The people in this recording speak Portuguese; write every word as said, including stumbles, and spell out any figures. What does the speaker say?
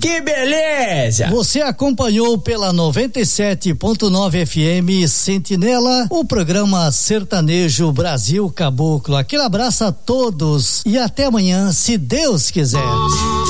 Que beleza! Você acompanhou pela noventa e sete ponto nove F M Sentinela o programa Sertanejo Brasil Caboclo. Aquele abraço a todos e até amanhã, se Deus quiser.